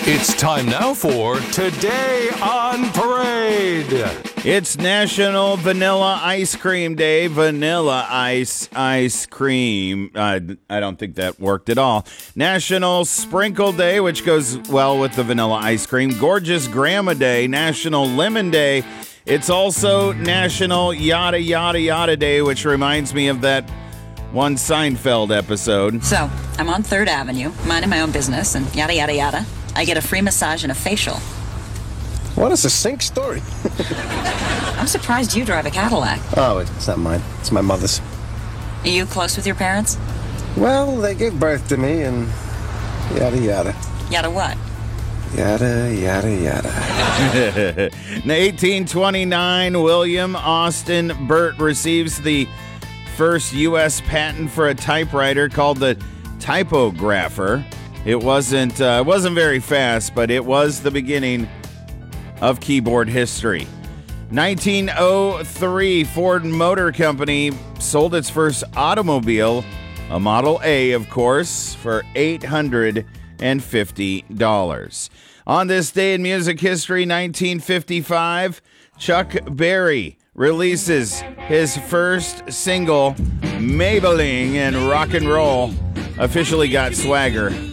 It's time now for Today on Parade. It's National Vanilla Ice Cream Day. Vanilla ice cream. I don't think that worked at all. National Sprinkle Day, which goes well with the vanilla ice cream. Gorgeous Grandma Day. National Lemon Day. It's also National Yada Yada Yada Day, which reminds me of that one Seinfeld episode. So, I'm on 3rd Avenue, minding my own business, and yada yada yada. I get a free massage and a facial. What a succinct story. I'm surprised you drive a Cadillac. Oh, it's not mine. It's my mother's. Are you close with your parents? Well, they gave birth to me and yada yada. Yada what? Yada yada yada. In 1829, William Austin Burt receives the first U.S. patent for a typewriter called the typographer. It wasn't very fast, but it was the beginning of keyboard history. 1903, Ford Motor Company sold its first automobile, a Model A, of course, for $850. On this day in music history, 1955, Chuck Berry releases his first single, Maybelline, and rock and roll officially got swagger.